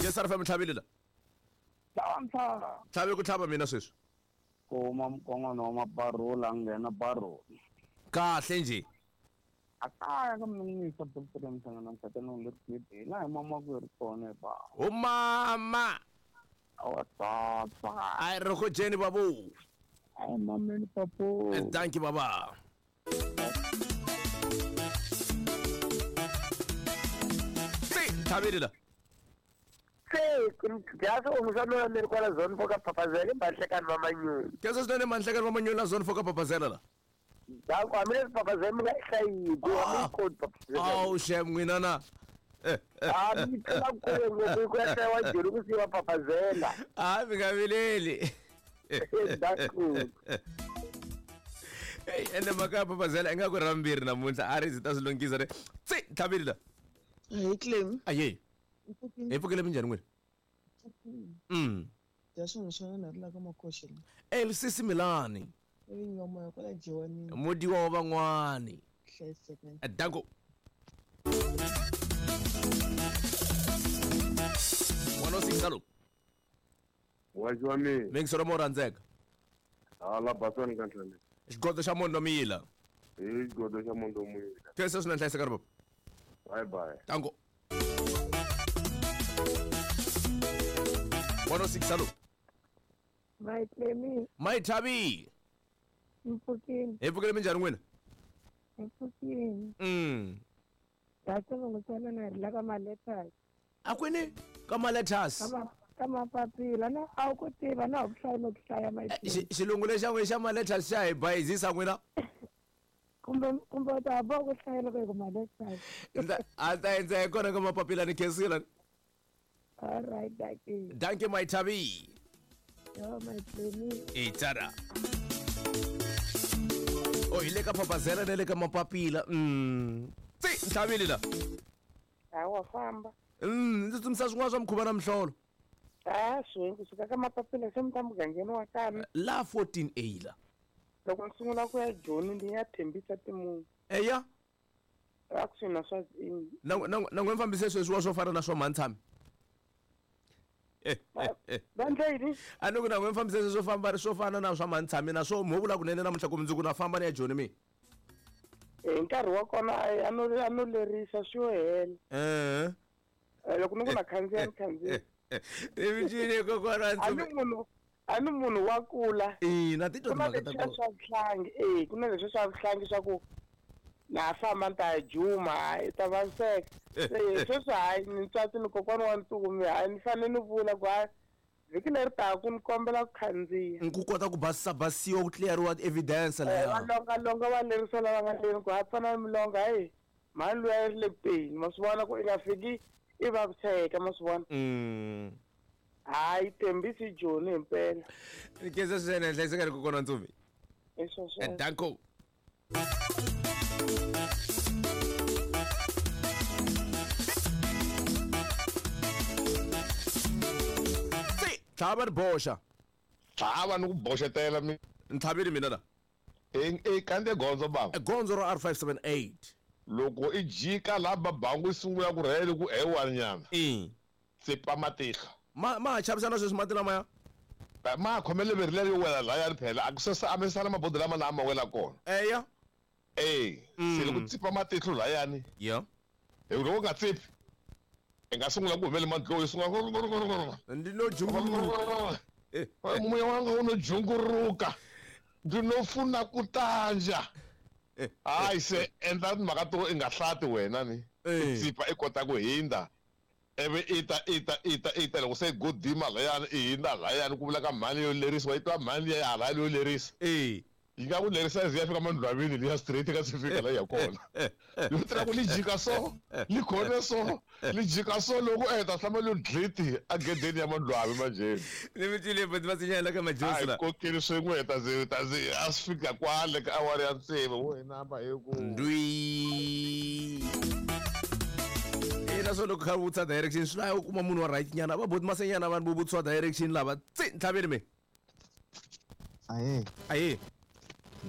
SRFM Tlhabile la. Tlhabe ku tlhaba mina sweswi. Koma mkongo noma parola ngena parola. Kahle nje. Akaya ka minisa doctor msangana msatano lirikiti la mama ku ri kona ba. O mama. Awatata. Ai re go jeni babu. Ai mama ni papo. Thank you baba. Tlhabile la. Jaso umsalo le kwala zone foka papazela bahlekani mamanyoni. Kese sinene manhlekani mamanyoni la zone foka papazela la. Danko amile papazela mga hlayi ku amikod papazela. Aw shem ngina na. Ngicela kuwe ngokuya wa juru kusiwa papazela. Ngabeleli. Danko. Hey ende maka papazela enga ku rambiri namuntlha ari zita silongisa re. Tlhabile la. Hey Clem. Aye. Epukele minjani wena? Jaso ngishona narila ka makhoshela. Lisisi Milani. Ngoma yakho la Jewani. Modiwa wa bangwani. Hlesekene. Danko. Wano sikalo. Wajwa mi. Mengisoro mo randzeka. Ala basoni kanhlane. Xigodo xa mondo mila. Xigodo xa mondo mila. Kese swi na hlayiseka ri baba. Bye bye. Danko. 106 alo. My Clemi. My Thabi. Mpukini. Epukele minjani wena? Mpukini. Jaso ngishona narila ka maletters. Akwene ka maletters. Kama papila na awukutiva na ukuhlaya nokuhlaya my Clemi. Xilungu lexan'we xa maletters xa hi bayizisa n'wina. kumbe ta bo kuhlaya loko ku maletters. A ta endza kona ka mapapila ni khensila. All right, Daki. Danke my Thabi. Yo, my Clemi. Itara. Ile ka papazela nele ka mapapila. Tlhabile la. Hawa famba. Ndzi tsumisa swin'wana swa mukhuva na mihlolo. Swi kusuka ka mapapila se mugangeni wa kana. La 14A la. Loko ni sungula ku ya Joni ndi ya thembisa timunhu. Eya. Akusina swa na n'we mfambise sweswiwa swo fana na swa mantshami. Bandleni. A ni ku na n'we mfambise swo fana na swa mantshami na swo mo vula kunene namuntlha ku mundzuku na famba ni ya Joni mi. Nkarhi wa kona ano lerisa swo hela. Loko ni ku na khandziya. Ivi kokwana ani munhu wa kula. Na titwa timhaka ta kona swa vuhlangi. Kuna leswi swa vuhlangi swa ku na famba nta Juma ta vanseka. Sweswi hayi ni tswatsi ni kokwana wa ntsumi hayi ni fanele ni vula ku hayi vhiki leri taka ni kombela ku khandziya. Ku kota ku basiwa ku cleariwa evidence la ya. Valonga va lerisa lava nga leri ku hapfana milonga mali luya ri le peni ma swi vona ku i nga fiki i vaviseka ma swi vona. Hayi tembisi Joni himpela. Kese swi na hlayiseka ri kokwana ntsumi. Sweswo. Danko. Tlhava ri boxa. Tlhava ni ku boxetela mi. Ni tlhavile mina la. Kande gondzo baba. Gondzo ro R578. Loko i jika la babangu sungula ku rhele ku ewa nyana. Tsipa matihla. Ma chavisana sweswi mati lamaya. Ma khomele verile yo wela la ya ri phela a ku sesa amesana mabodi lama lama wela kona. Eya. Se loko tsipa matihlo la yani. Yeah. Loko nga tsipi nga sungula ku humele mandlo yo sungula ndino junguruka moya wanga uno junguruka ndinofuna ku tanja hayi se endla timhaka to i nga hlati wena ni tsipa i kota ku hinda eve ita loko se godima layani i hinda layani ku vula ka mali yo lerisa yi twa mali ya hala yo lerisa yi nga ku lerisa ya fika mandlwavini liya straight ka se fika la ya kona yo tira ku li jika so li khone so li jika so loko ta hlama lo dliti a gedeni ya mandlwavi manjeni ni mitile but basinyana ka majosi la kokeli swin'we ta ze a swi fika kwale ka awara ya ntsevu wena ba hiku ndwi ina so loko kha vutsa direction swi la u kuma munhu wa right nyana va boti masenyana vanhu vo vutsiwa direction lava tlhaveni me Aye.